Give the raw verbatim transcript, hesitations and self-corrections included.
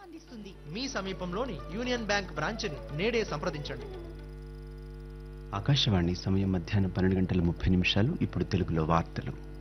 అందిస్తుంది. మీ సమీపంలోని union bank బ్రాంచ్ని నేడే సంప్రదించండి. ఆకాశవాణి సమయం మధ్యాహ్నం పన్నెండు గంటల ముప్పై నిమిషాలు. ఇప్పుడు తెలుగులో వార్తలు.